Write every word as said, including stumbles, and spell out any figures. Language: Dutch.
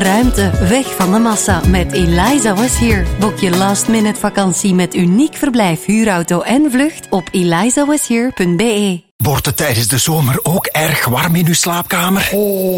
ruimte, weg van de massa met Eliza Was Here. Boek je last minute vakantie met uniek verblijf, huurauto en vlucht op eliza was here punt be. Wordt het tijdens de zomer ook erg warm in uw slaapkamer?